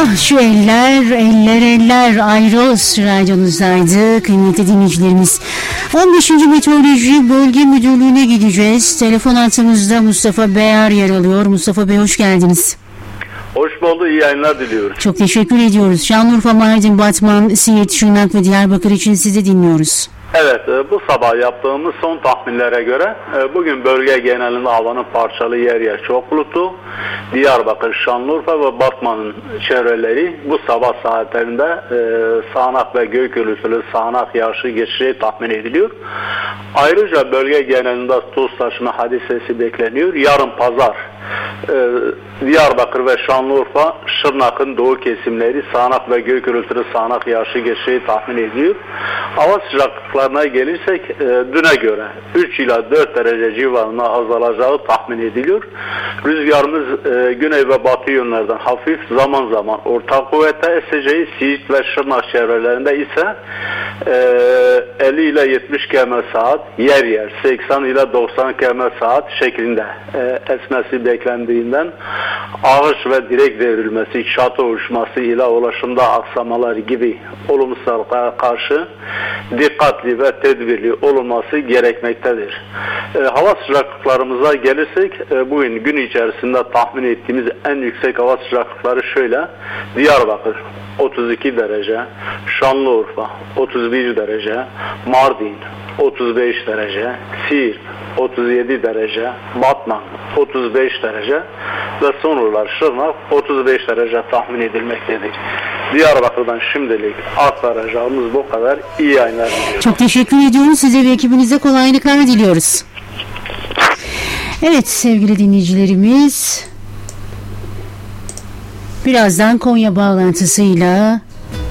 Ah şu eller Ayros radyonuzdaydı kıymetli dinleyicilerimiz. 15. Meteoroloji Bölge Müdürlüğü'ne gideceğiz. Telefon hattımızda Mustafa Beyar yer alıyor. Mustafa Bey hoş geldiniz. Hoş bulduk, iyi yayınlar diliyoruz. Çok teşekkür ediyoruz. Şanlıurfa, Mardin, Batman, Siirt, Şırnak ve Diyarbakır için sizi dinliyoruz. Evet, bu sabah yaptığımız son tahminlere göre bugün bölge genelinde havanın parçalı yer yer çok bulutlu. Diyarbakır, Şanlıurfa ve Batman'ın çevreleri bu sabah saatlerinde sağanak ve gök gürültülü sağanak yağışı geçeceği tahmin ediliyor. Ayrıca bölge genelinde toz taşıma hadisesi bekleniyor. Yarın pazar Diyarbakır ve Şanlıurfa, Şırnak'ın doğu kesimleri sağanak ve gök gürültülü sağanak yağışı geçeceği tahmin ediliyor. Hava sıcaklıklarına gelirsek düne göre 3 ila 4 derece civarında azalacağı tahmin ediliyor. Rüzgarımız güney ve batı yönlerden hafif zaman zaman orta kuvvette eseceği. Siirt ve Şırnak çevrelerinde ise 50 ile 70 km/saat yer yer 80 ile 90 km/saat şeklinde esmesi beklendiğinden ağaç ve direk devrilmesi, çatı uçması ile ulaşımda aksamalar gibi olumsuzlıklara karşı dikkatli ve tedbirli olunması gerekmektedir. Hava sıcaklıklarımıza gelirsek bugün gün içerisinde tahmin ettiğimiz en yüksek hava sıcaklıkları şöyle: Diyarbakır 32 derece, Şanlıurfa 31 derece, Mardin 35 derece, Siirt 37 derece, Batman 35 derece ve son olarak Şırnak 35 derece tahmin edilmektedir. Diyarbakır'dan şimdilik aktaracağımız bu kadar. İyi yayınlar diliyorum. Çok teşekkür ediyoruz. Size ve ekibinize kolaylıklar diliyoruz. Evet sevgili dinleyicilerimiz, birazdan Konya bağlantısıyla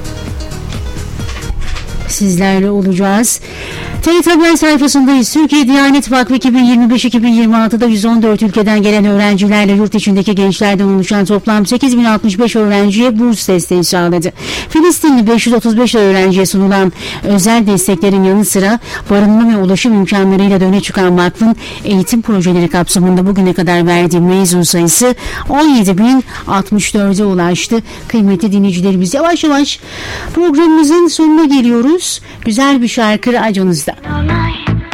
sizlerle olacağız. TRT Haber sayfasındayız. Türkiye Diyanet Vakfı 2025-2026'da 114 ülkeden gelen öğrencilerle yurt içindeki gençlerden oluşan toplam 8065 öğrenciye burs desteği sağladı. Filistinli 535 öğrenciye sunulan özel desteklerin yanı sıra barınma ve ulaşım imkanlarıyla da öne çıkan vakfın eğitim projeleri kapsamında bugüne kadar verdiği mezun sayısı 17.064'e ulaştı. Kıymetli dinleyicilerimiz, yavaş yavaş programımızın sonuna geliyoruz. Güzel bir şarkı radyonuzda.